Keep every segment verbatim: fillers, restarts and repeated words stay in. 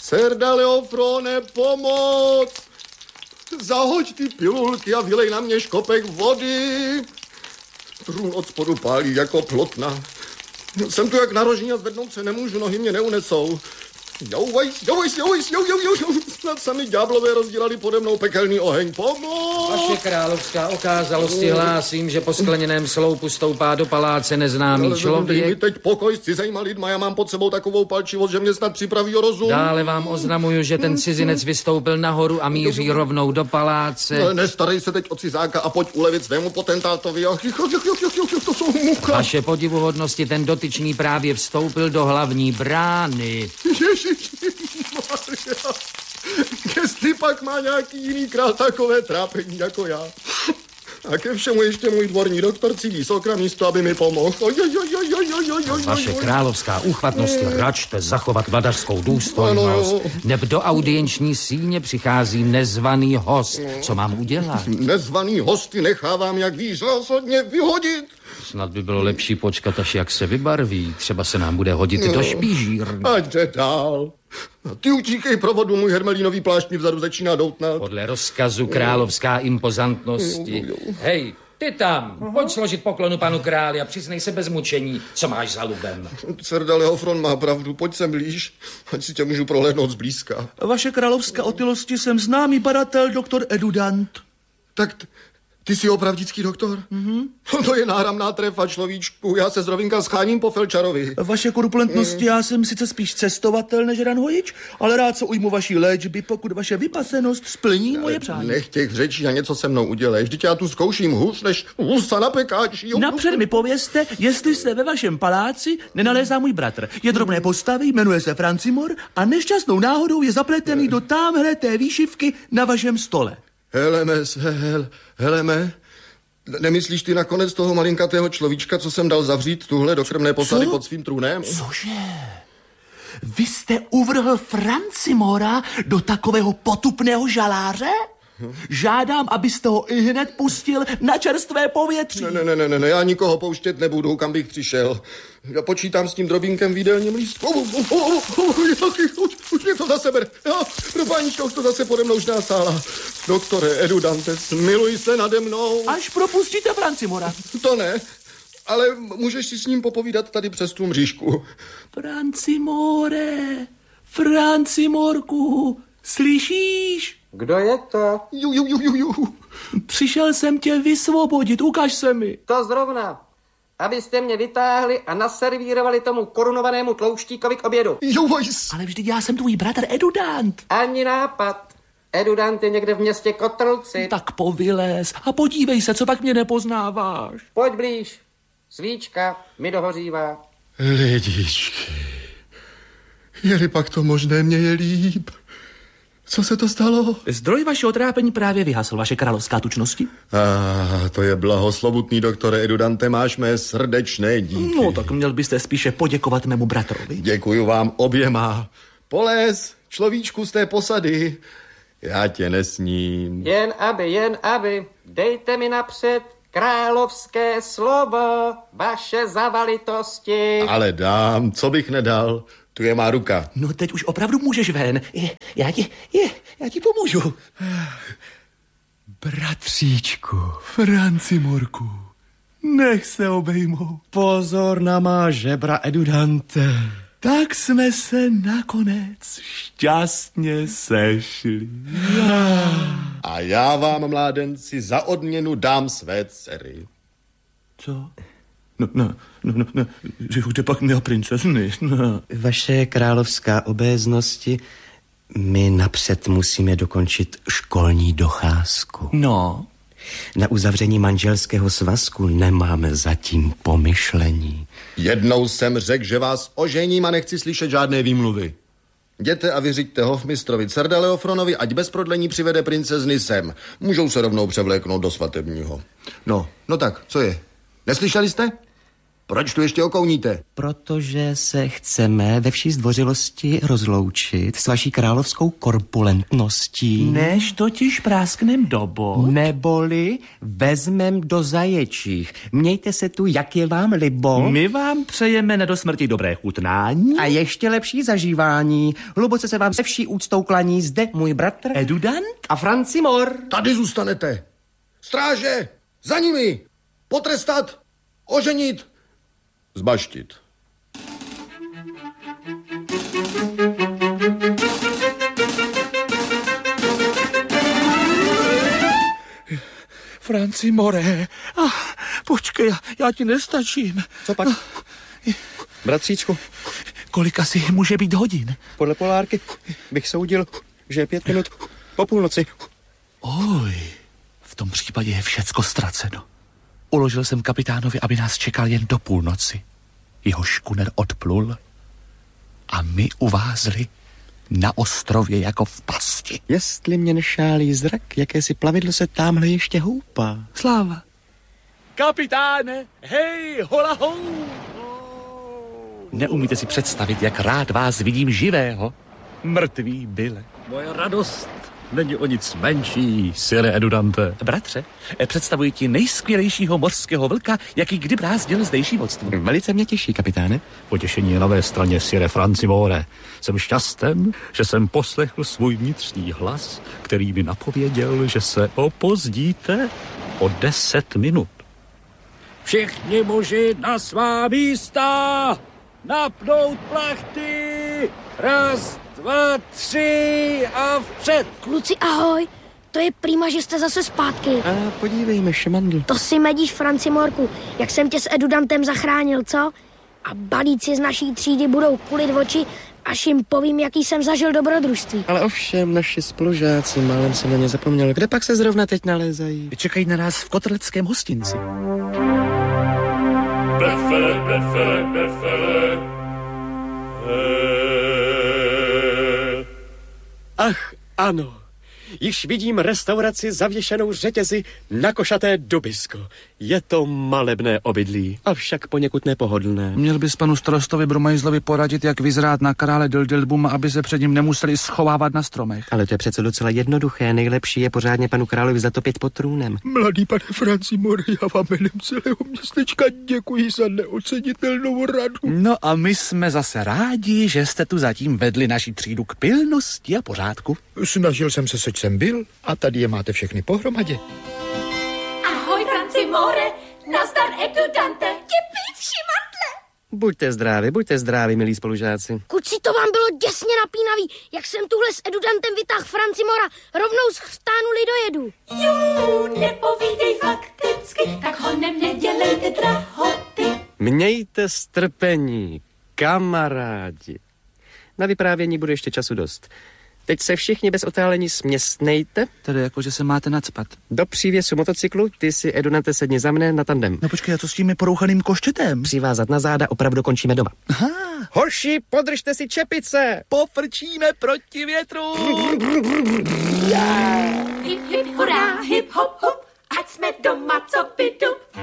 Serda Leofrone, pomoc! Zahoď ty pilulky a vylej na mě škopek vody. Trůn od spodu pálí jako plotna. Jsem tu jak narožní a zvednout se nemůžu, nohy mě neunesou. Jouvajs, jouvajs, jouvajs, jou, jou, jou, jou. Snad sami ďáblové rozdělali pode mnou pekelný oheň. Pomoc! Vaše královská okázalosti hlásím, že po skleněném sloupu stoupá do paláce neznámý ale člověk. mi teď pokoj s cizejma lidma, já mám pod sebou takovou palčivost, že mě snad připraví o rozum. Dále vám oznamuju, že ten cizinec vystoupil nahoru a míří rovnou do paláce. Ale nestarej se teď o cizáka a pojď ulevit svému potentátovi. To jsou mucha. Vaše podivuhodnosti, ten dotyčný právě vstoupil do hlavní brány. Ježišmarja. Jestli pak má nějaký jiný král takové trápení jako já. A ke všemu ještě můj dvorní doktor cílí sokra místo, aby mi pomohl. Vaše královská úchvatnost, račte zachovat vladařskou důstojnost. Neb do audienční síně přichází nezvaný host. Co mám udělat? Nezvaný hosty nechávám, jak víš, rozhodně vyhodit. Snad by bylo lepší počkat, až jak se vybarví. Třeba se nám bude hodit no. do špížírny. Ať jde dál. Ty utíkej provodu, můj hermelínový plášť mi vzadu začíná doutnat. Podle rozkazu královská impozantnosti. Hej, ty tam, pojď složit poklonu panu králi a přiznej se bez mučení, co máš za lubem. Serda Leofron má pravdu, pojď sem blíž, ať si tě můžu prohlédnout zblízka. Vaše královská otylosti, jsem známý badatel doktor Edudant. Tak t- ty jsi opravdický doktor? Mhm. To je náramná trefa, človíčku, já se z rovinka scháním po Felčarovi. Vaše korpulentnosti, já jsem sice spíš cestovatel než ranhojič, ale rád se ujmu vaší léčby, pokud vaše vypasenost splní moje přání. Nech těch řečí a něco se mnou udělej. Vždyť já tu zkouším hůř než husa na pekáči. Napřed mi povězte, jestli se ve vašem paláci nenalézá můj bratr. Je drobné postavy, jmenuje se Francimor a nešťastnou náhodou je zapletený do támhle té výšivky na vašem stole. Heleme, hel, heleme, nemyslíš ty nakonec toho malinkatého človíčka, co jsem dal zavřít tuhle do krmné posady pod svým trůnem? Cože? Vy jste uvrhl Francimora do takového potupného žaláře? Žádám, abyste ho i hned pustil na čerstvé povětří. Ne, ne, ne, ne, ne, já nikoho pouštět nebudu, kam bych přišel. Já počítám s tím drobínkem v jídelním lístku. Už mě to zase bere. Pro pánička, už to zase pode mnou už násála. Doktore Edudante, smiluj se nade mnou. Až propustíte Francimora. To ne, ale můžeš si s ním popovídat tady přes tu mřížku. Francimore, Francimorku, slyšíš? Kdo je to? Ju, ju, ju, ju, ju. Přišel jsem tě vysvobodit, ukaž se mi. To zrovna. Abyste mě vytáhli a naservírovali tomu korunovanému tlouštíkovi k obědu. Jovajs. Ale vždyť já jsem tvůj bratr Edudant. Ani nápad. Edudant je někde v městě Kotrlci. Tak povylez a podívej se, co pak mě nepoznáváš. Pojď blíž. Svíčka mi dohořívá. Lidičky, je-li pak to možné, mě je líp. Co se to stalo? Zdroj vašeho trápení právě vyhasl, vaše královská tučnosti. Ah, to je blahoslovutný, doktore Edudante, máš mé srdečné díky. No, tak měl byste spíše poděkovat mému bratrovi. Děkuju vám oběma. Polez, človíčku z té posady. Já tě nesním. Jen aby, jen aby. Dejte mi napřed královské slovo, vaše zavalitosti. Ale dám, co bych nedal. Tu je má ruka. No teď už opravdu můžeš ven. Je, já ti, je, já ti pomůžu. Bratříčku, Francimorku, nech se obejmou. Pozor na má žebra, Edudante. Tak jsme se nakonec šťastně sešli. A já vám, mládenci, za odměnu dám své dcery. Co? No, no, no, no, no, že jde pak měl princezny. No. Vaše královská obéznosti, my napřed musíme dokončit školní docházku. No. Na uzavření manželského svazku nemáme zatím pomyšlení. Jednou jsem řekl, že vás ožením a nechci slyšet žádné výmluvy. Jděte a vyřiďte hofmistrovi Serda Leofronovi, ať bez prodlení přivede princezny sem. Můžou se rovnou převléknout do svatebního. No, no tak, co je? Neslyšeli jste? Proč tu ještě okouníte? Protože se chceme ve vší zdvořilosti rozloučit s vaší královskou korpulentností. Než totiž prásknem do bod. Neboli vezmem do zaječích. Mějte se tu, jak je vám libo. My vám přejeme na dosmrti dobré chutnání. A ještě lepší zažívání. Hluboce se vám se vší úctou klaní zde můj bratr Edudant a Francimor. Tady zůstanete. Stráže, za nimi. Potrestat, oženit, zbaštit. Francimore, ah, počkej, já, já ti nestačím. Co pak? Bratříčku, Kolik asi může být hodin? podle polárky bych soudil, že je pět minut po půlnoci. Oj, v tom případě je všecko ztraceno. Uložil jsem kapitánovi, aby nás čekal jen do půlnoci. Jeho škuner odplul a my uvázli na ostrově jako v pasti. Jestli mě nešálí zrak, jakési plavidlo se támhle ještě houpá. Sláva. Kapitáne, hej, hola hou. Neumíte si představit, jak rád vás vidím živého. Mrtvý byle. Moje radost není o nic menší, sire Edudante. Bratře, představuji ti nejskvělejšího mořského vlka, jaký kdy brázdil zdejší vodstvo. Velice mě těší, kapitáne. Potěšení je na mé straně, sire Francimore. Jsem šťasten, že jsem poslechl svůj vnitřní hlas, který mi napověděl, že se opozdíte o deset minut. Všichni muži na svá místa! Napnout plachty! Raz, dva, tři a vpřed! Kluci, ahoj. To je prýma, že jste zase zpátky. A podívejme, šemandl. To si medíš, Francimorku, jak jsem tě s Edudantem zachránil, co? A balíci z naší třídy budou kulit oči, až jim povím, jaký jsem zažil dobrodružství. Ale ovšem, naši spolužáci, málem jsem na ně zapomněl. Kde pak se zrovna teď nalézají? Čekají na nás v kotrleckém hostinci. Befele, befele, befele. He. Ach, ano. Již vidím restauraci zavěšenou řetězy na košaté dobisko. Je to malebné obydlí, avšak poněkud nepohodlné. Měl bys panu starostovi Brumajzlovi poradit, jak vyzrát na krále Dildilbuma, aby se před ním nemuseli schovávat na stromech. Ale to je přece docela jednoduché. Nejlepší je pořádně panu královi zatopit pod trůnem. Mladý pane Francimore, já vám jménem celého městečka děkuji za neocenitelnou radu. No a my jsme zase rádi, že jste tu zatím vedli naši třídu k pilnosti a pořádku. Snažil jsem se, seč jsem byl, a tady je máte všechny pohromadě. Ahoj, Francimore, nazdar Edudante, těpíc šimandle. Buďte zdraví, buďte zdraví, milí spolužáci. Kuci, to vám bylo děsně napínavý, jak jsem tuhle s Edudantem vytáhl Francimora rovnou z chřtánu lidojedu. Jú, nepovídej fakticky, tak honem nedělejte drahoty. Mějte strpení, kamarádi. Na vyprávění bude ještě času dost. Teď se všichni bez otálení směstnejte. Tedy jako, že se máte nacpat. Do přívěsu motocyklu, ty si, Edunante, sedni za mne na tandem. No počkej, a co s tím porouchaným koštětem? Přivázat na záda, opravdu končíme doma. Aha. Hoši, podržte si čepice! Pofrčíme proti větru! Hip, hip, hurá, hip, hop, hop, ať jsme doma, co by dup.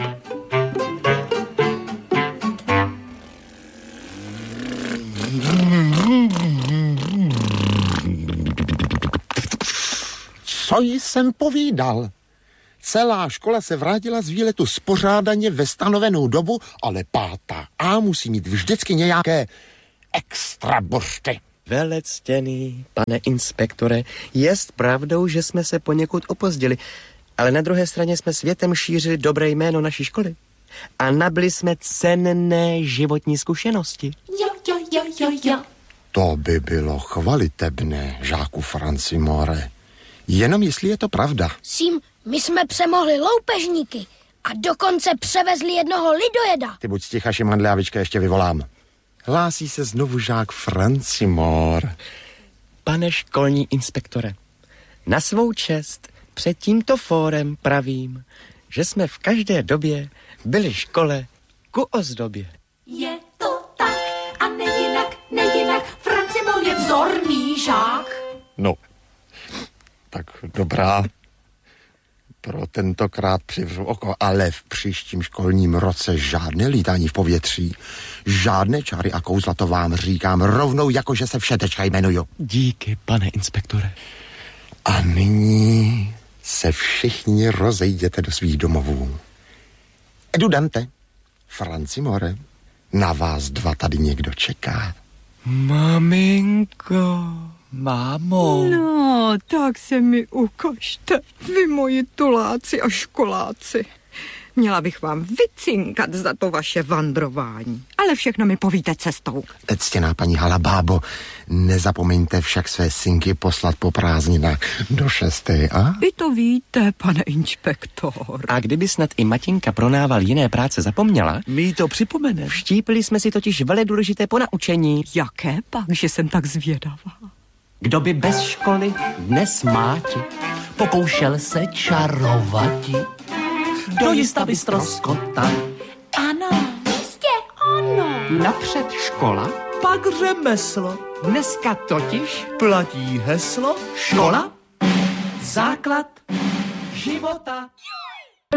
Co jsem povídal? Celá škola se vrátila z výletu spořádaně ve stanovenou dobu, ale pátá A musí mít vždycky nějaké extra bořty. Velectěný, pane inspektore, jest pravdou, že jsme se poněkud opozdili, ale na druhé straně jsme světem šířili dobré jméno naší školy a nabili jsme cenné životní zkušenosti. Jo, jo, jo, jo, jo. To by bylo chvalitebné, žáku Francimore. Jenom jestli je to pravda. Sím, my jsme přemohli loupežníky a dokonce převezli jednoho lidojeda. Ty buď sticha, šimandle, a Vička ještě vyvolám. Hlásí se znovu žák Francimore. Pane školní inspektore, na svou čest před tímto fórem pravím, že jsme v každé době byli škole ku ozdobě. Je to tak a nejinak, nejinak, Francimor je vzorný žák. No, tak dobrá. Pro tentokrát přivřu oko, ale v příštím školním roce žádné lítání v povětří, žádné čáry a kouzla, to vám říkám rovnou, jakože se Všetečka jmenuju. Díky, pane inspektore. A nyní se všichni rozejděte do svých domovů. Edu Dante, Franci More, na vás dva tady někdo čeká. Maminko. Mámo. No, tak se mi ukažte, vy moji tuláci a školáci. Měla bych vám vycinkat za to vaše vandrování, ale všechno mi povíte cestou. Ctěná paní Halabábo, nezapomeňte však své synky poslat po prázdninách do šesté, a? Vy to víte, pane inspektor. A kdyby snad i Matěnka pronával jiné práce zapomněla, my to připomene. Vštípili jsme si totiž vele důležité ponaučení. Jaké pak, že jsem tak zvědavá? Kdo by bez školy dnes máti pokoušel se čarovati, dojista by ztroskotal. Ano, jistě ono. Napřed škola, pak řemeslo. Dneska totiž platí heslo škola, základ života.